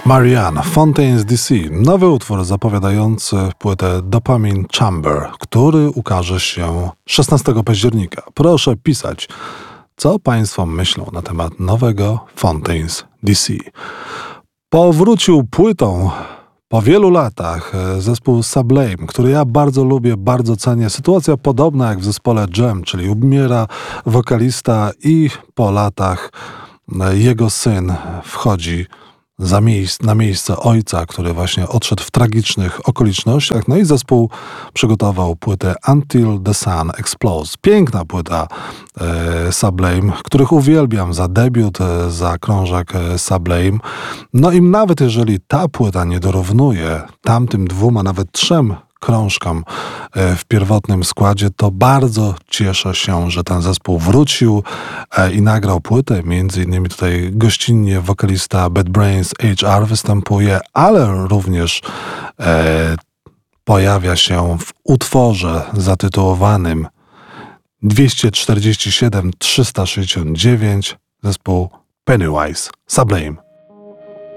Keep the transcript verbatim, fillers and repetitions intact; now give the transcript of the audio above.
Marianne, Fontaines D C. Nowy utwór zapowiadający płytę Dopamine Chamber, który ukaże się szesnastego października. Proszę pisać, co Państwo myślą na temat nowego Fontaines D C. Powrócił płytą po wielu latach zespół Sublime, który ja bardzo lubię, bardzo cenię. Sytuacja podobna jak w zespole Jam, czyli umiera wokalista i po latach jego syn wchodzi za miejsc, na miejsce ojca, który właśnie odszedł w tragicznych okolicznościach. No i zespół przygotował płytę Until the Sun Explodes. Piękna płyta e, Sublime, których uwielbiam za debiut, e, za krążek e, Sublime. No i nawet jeżeli ta płyta nie dorównuje tamtym dwóm, a nawet trzem krążkom w pierwotnym składzie, to bardzo cieszę się, że ten zespół wrócił i nagrał płytę. Między innymi tutaj gościnnie wokalista Bad Brains H R występuje, ale również e, pojawia się w utworze zatytułowanym dwieście czterdzieści siedem trzysta sześćdziesiąt dziewięć zespół Pennywise, Sublime.